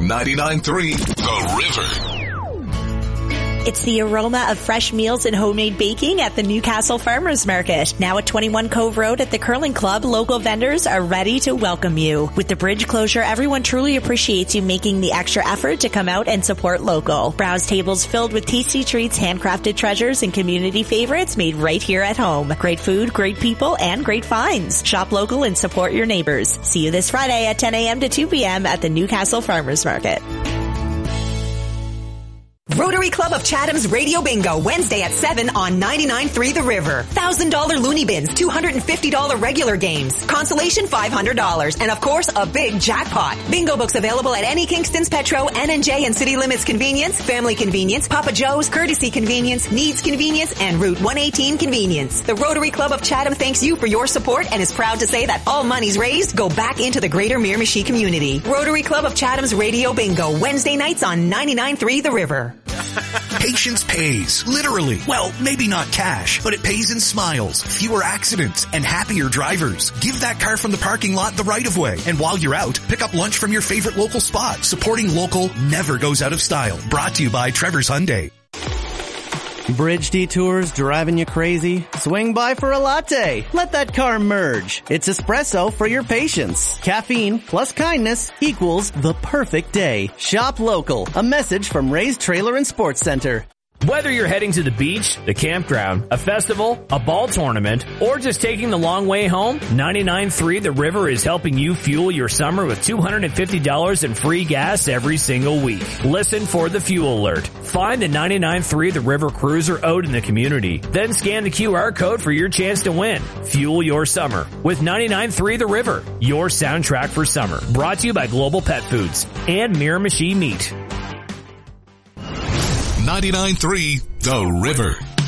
99.3 The River. It's the aroma of fresh meals and homemade baking at the Newcastle Farmers Market. Now at 21 Cove Road at the Curling Club, local vendors are ready to welcome you. With the bridge closure, everyone truly appreciates you making the extra effort to come out and support local. Browse tables filled with tasty treats, handcrafted treasures, and community favorites made right here at home. Great food, great people, and great finds. Shop local and support your neighbors. See you this Friday at 10 a.m. to 2 p.m. at the Newcastle Farmers Market. Rotary Club of Chatham's Radio Bingo, Wednesday at 7 on 99.3 The River. $1,000 loony bins, $250 regular games, consolation $500, and of course, a big jackpot. Bingo books available at any Kingston's Petro, NNJ and City Limits Convenience, Family Convenience, Papa Joe's, Courtesy Convenience, Needs Convenience, and Route 118 Convenience. The Rotary Club of Chatham thanks you for your support and is proud to say that all monies raised go back into the greater Miramichi community. Rotary Club of Chatham's Radio Bingo, Wednesday nights on 99.3 The River. Patience pays, literally. Well, maybe not cash, but it pays in smiles, fewer accidents, and happier drivers. Give that car from the parking lot the right of way. And while you're out, pick up lunch from your favorite local spot. Supporting local never goes out of style. Brought to you by Trevor's Hyundai. Bridge detours driving you crazy? Swing by for a latte. Let that car merge. It's espresso for your patience. Caffeine plus kindness equals the perfect day. Shop local. A message from Ray's Trailer and Sports Center. Whether you're heading to the beach, the campground, a festival, a ball tournament, or just taking the long way home, 99.3 The River is helping you fuel your summer with $250 in free gas every single week. Listen for the fuel alert. Find the 99.3 The River cruiser out in the community. Then scan the QR code for your chance to win. Fuel your summer with 99.3 The River, your soundtrack for summer. Brought to you by Global Pet Foods and Miramichi Meat. 99.3 The River.